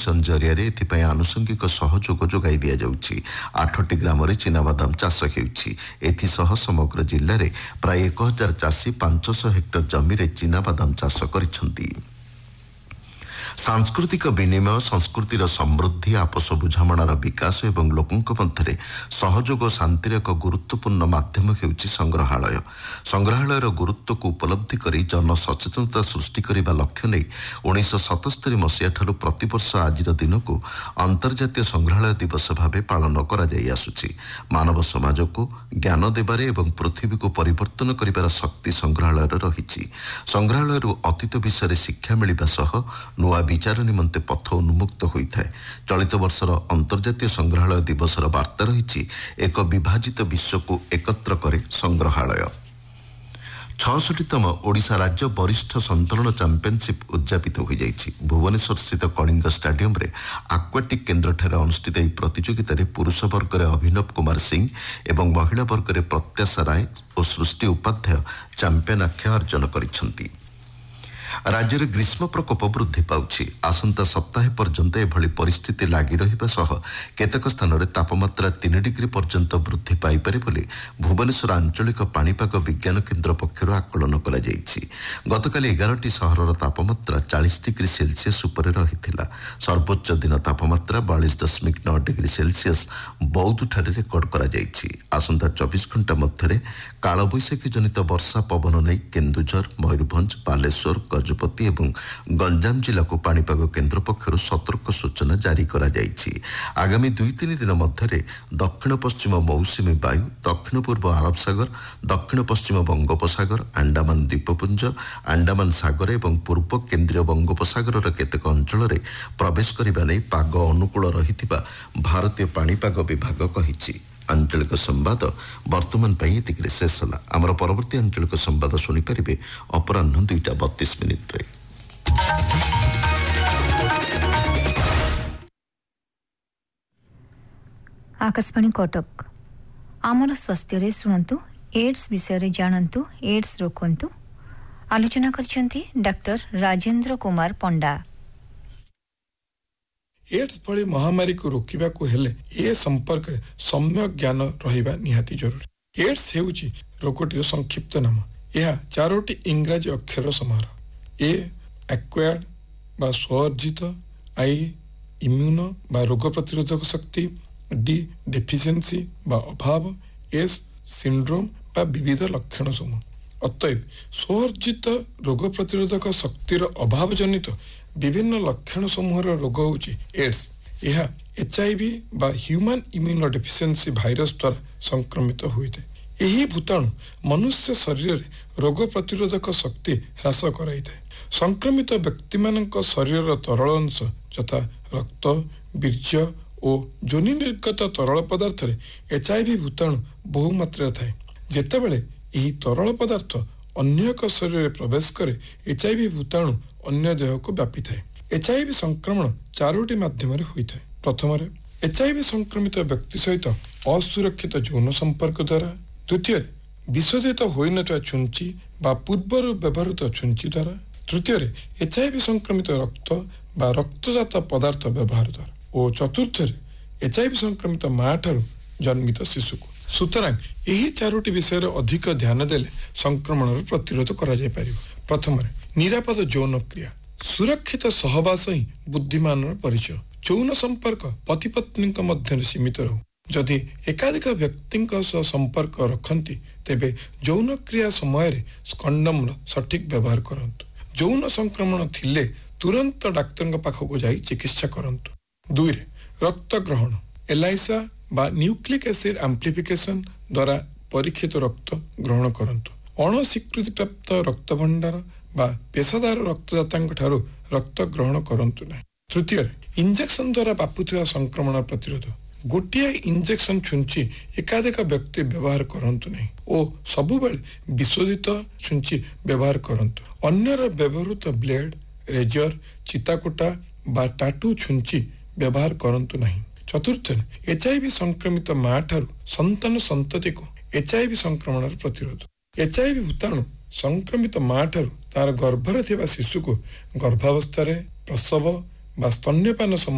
Mission ଜରିଆରେ ଏଥିପାଇଁ ଆନୁଷଙ୍ଗିକ ସହଯୋଗ ଯୋଗାଇ ଦିଆଯାଉଛି। 8ଟି ଗ୍ରାମରେ ଚିନାବାଦାମ ଚାଷ ହେଉଛି। ଏଥିସହ ସମଗ୍ର ଜିଲ୍ଲାରେ ପ୍ରାୟ 1000 ଚାଷୀ 500 ହେକ୍ଟର ଜମିରେ ଚିନାବାଦାମ ଚାଷ କରିଛନ୍ତି। ସାଂସ୍କୃତିକ ବିନିମୟ ସଂସ୍କୃତିର ସମୃଦ୍ଧି, ଆପୋଷ ବୁଝାମଣାର ବିକାଶ ଏବଂ ଲୋକଙ୍କ ମଧ୍ୟରେ ସହଯୋଗ ଓ ଶାନ୍ତିର ଏକ ଗୁରୁତ୍ୱପୂର୍ଣ୍ଣ ମାଧ୍ୟମ ହେଉଛି ସଂଗ୍ରହାଳୟ। ସଂଗ୍ରହାଳୟର ଗୁରୁତ୍ୱକୁ ଉପଲବ୍ଧି କରି ଜନସଚେତନତା ସୃଷ୍ଟି କରିବା ଲକ୍ଷ୍ୟ ନେଇ 1977 ମସିହାଠାରୁ ପ୍ରତିବର୍ଷ ଆଜିର ଦିନକୁ ଅନ୍ତର୍ଜାତୀୟ ସଂଗ୍ରହାଳୟ ଦିବସ ଭାବେ ପାଳନ କରାଯାଇ ଆସୁଛି। ମାନବ ସମାଜକୁ ଜ୍ଞାନ ଦେବାରେ ଏବଂ ପୃଥିବୀକୁ ପରିବର୍ତ୍ତନ କରିବାର ଶକ୍ତି ସଂଗ୍ରହାଳୟର ରହିଛି। ସଂଗ୍ରହାଳୟରୁ ଅତୀତ ବିଷୟରେ ଶିକ୍ଷା ମିଳିବା ସହ ନୂଆ ବିଚାର ନିମନ୍ତେ ପଥ ଉନ୍ମୁକ୍ତ ହୋଇଥାଏ। ଚଳିତ ବର୍ଷର ଅନ୍ତର୍ଜାତୀୟ ସଂଗ୍ରହାଳୟ ଦିବସର ବାର୍ତ୍ତା ରହିଛି, ଏକ ବିଭାଜିତ ବିଶ୍ୱକୁ ଏକତ୍ର କରେ ସଂଗ୍ରହାଳୟ। 66ତମ ଓଡ଼ିଶା ରାଜ୍ୟ ବରିଷ୍ଠ ସନ୍ତରଣ ଚାମ୍ପିୟନସିପ୍ ଉଦ୍ଯାପିତ ହୋଇଯାଇଛି। ଭୁବନେଶ୍ୱରସ୍ଥିତ କଳିଙ୍ଗ ଷ୍ଟାଡିୟମରେ ଆକ୍ୱାଟିକ୍ କେନ୍ଦ୍ରଠାରେ ଅନୁଷ୍ଠିତ ଏହି ପ୍ରତିଯୋଗିତାରେ ପୁରୁଷ ବର୍ଗରେ ଅଭିନବ କୁମାର ସିଂ ଏବଂ ମହିଳା ବର୍ଗରେ ପ୍ରତ୍ୟାଶା ରାୟ ଓ ସୃଷ୍ଟି ଉପାଧ୍ୟାୟ ଚାମ୍ପିୟନ ଆଖ୍ୟା ଅର୍ଜନ କରିଛନ୍ତି। ରାଜ୍ୟରେ ଗ୍ରୀଷ୍ମ ପ୍ରକୋପ ବୃଦ୍ଧି ପାଉଛି। ଆସନ୍ତା ସପ୍ତାହେ ପର୍ଯ୍ୟନ୍ତ ଏଭଳି ପରିସ୍ଥିତି ଲାଗି ରହିବା ସହ କେତେକ ସ୍ଥାନରେ ତାପମାତ୍ରା 3 ଡିଗ୍ରୀ ପର୍ଯ୍ୟନ୍ତ ବୃଦ୍ଧି ପାଇପାରେ ବୋଲି ଭୁବନେଶ୍ୱର ଆଞ୍ଚଳିକ ପାଣିପାଗ ବିଜ୍ଞାନ କେନ୍ଦ୍ର ପକ୍ଷରୁ ଆକଳନ କରାଯାଇଛି। ଗତକାଲି 11ଟି ସହରର ତାପମାତ୍ରା 40 ଡିଗ୍ରୀ ସେଲସିୟସ୍ ଉପରେ ରହିଥିଲା। ସର୍ବୋଚ୍ଚ ଦିନ ତାପମାତ୍ରା 42.9 ଡିଗ୍ରୀ ସେଲସିୟସ୍ ବୌଦ୍ଧଠାରେ ରେକର୍ଡ କରାଯାଇଛି। ଆସନ୍ତା 24 ଘଣ୍ଟା ମଧ୍ୟରେ କାଳବୈଶାଖୀ ଜନିତ ବର୍ଷା ପବନ ନେଇ କେନ୍ଦୁଝର, ମୟୂରଭଞ୍ଜ, ବାଲେଶ୍ୱର, ଗଜପତି ଏବଂ ଗଞ୍ଜାମ ଜିଲ୍ଲାକୁ ପାଣିପାଗ କେନ୍ଦ୍ର ପକ୍ଷରୁ ସତର୍କ ସୂଚନା ଜାରି କରାଯାଇଛି। ଆଗାମୀ 2-3 ଦିନ ମଧ୍ୟରେ ଦକ୍ଷିଣ ପଶ୍ଚିମ ମୌସୁମୀ ବାୟୁ ଦକ୍ଷିଣ ପୂର୍ବ ଆରବ ସାଗର, ଦକ୍ଷିଣ ପଶ୍ଚିମ ବଙ୍ଗୋପସାଗର, ଆଣ୍ଡାମାନ ଦ୍ୱୀପପୁଞ୍ଜ, ଆଣ୍ଡାମାନ ସାଗର ଏବଂ ପୂର୍ବ କେନ୍ଦ୍ରୀୟ ବଙ୍ଗୋପସାଗରର କେତେକ ଅଞ୍ଚଳରେ ପ୍ରବେଶ କରିବା ନେଇ ପାଗ ଅନୁକୂଳ ରହିଥିବା ଭାରତୀୟ ପାଣିପାଗ ବିଭାଗ କହିଛି। ଆଞ୍ଚଳିକ ସମ୍ବାଦ ବର୍ତ୍ତମାନ ପାଇଁ ଏତିକିରେ ଶେଷ ହେଲା। ଆମର ପରବର୍ତ୍ତୀ ଆଞ୍ଚଳିକ ସମ୍ବାଦ ଶୁଣିପାରିବେ ଅପରାହ୍ନ 2:32। आकाशवाणी कटक आमर स्वास्थ्य शुणु एड्स विषय जानतु एड्स रोकतु आलोचना करछंती डॉक्टर राजेंद्र कुमार पंडा। एड्स भली महामारी को रोकवा को हेले ए संपर्क सम्यक ज्ञान रहिबा निहाती जरूरी। एड्स हेउची रोगटीर संक्षिप्त नाम। यह 4टी इंग्राजी अक्षर समारोह। ए एक्वायर्ड बा स्वअर्जित, आई इम्यूनो बा रोग प्रतिरोधक शक्ति, डी डेफिशिएंसी बा अभाव, एस सिंड्रोम बा विविध लक्षण समूह। अतएव स्वअर्जित रोग प्रतिरोधक शक्तिर अभाव जनित विभिन्न लक्षण समूह रोग होउची एड्स। यह एचआईवी बा ह्यूमन इम्यूनो डेफिशिएंसी भाइरस द्वारा संक्रमित होइते। यही भूताणु मनुष्य शरीर में रोग प्रतिरोधक शक्ति ह्रास कराइଥାଏ। संक्रमित व्यक्ति मानक शरीर तरल अंश यथा रक्त, बीर्य और जोनि निर्गत तरल पदार्थ एचआईवी भूताणु बहु मात्रा थाए। जेतेबेले यही तरल पदार्थ अन्य एक शरीर में प्रवेश करे एचआईवी भूताणु अन्य देह को व्यापी थाए। एचआईवी संक्रमण 4टी माध्यम होइଥାଏ। प्रथम एचआईवी संक्रमित व्यक्ति सहित असुरक्षित यौन संपर्क द्वारा, द्वितीय विशोधित होई नथिबा छुंची बा पूर्वर व्यवहृत छुंची द्वारा, तृतीय एचआईवी संक्रमित रक्त बा रक्तजात पदार्थ व्यवहार द्वारा और चतुर्थ एचआईवी संक्रमित माँ ठारू जन्मित शिशु को। सुतरां यही 4टी विषय अधिक ध्यान देले संक्रमण प्रतिरोध करा जाय परिबो। प्रथम निरापद यौन क्रिया, सुरक्षित सहवास ही बुद्धिमान परिचय। यौन संपर्क पति पत्नी मध्य सीमित रहू। जदि एकाधिक व्यक्ति संपर्क रखती तेबे यौन क्रिया समय कंडम सठिक व्यवहार करंतु। यौन संक्रमण थिले तुरंत डाक्तर पाखक जाई चिकित्सा करंतु। 2 रक्त ग्रहण, एलाइसा बा न्यूक्लिक एसिड एम्प्लीफिकेशन द्वारा परीक्षित रक्त ग्रहण करंतु। अणस्वीकृति प्राप्त रक्त भंडार बा पेशादार रक्तदाता ठारू रक्त ग्रहण करंतु नहीं। तृतीय इंजेक्शन द्वारा बापुथिबा संक्रमण प्रतिरोध। गोटिए इंजेक्शन छुंची एकाधिक व्यक्ति व्यवहार करंतु नहीं और सबुबेले विशोधित छुंची व्यवहार करंतु। अन्यर व्यवहृत ब्लेड, रेजर, चिताकुटा बा टाटू छुंची व्यवहार करंतु नहीं। चतुर्थ एचआईवी संक्रमित माँ ठारू संतान संतति को एचआईवी संक्रमण प्रतिरोध। एचआईवी भूताणु संक्रमित माँ ठारू तार गर्भरे थिबा शिशु को गर्भावस्था प्रसव बा स्तन्यपान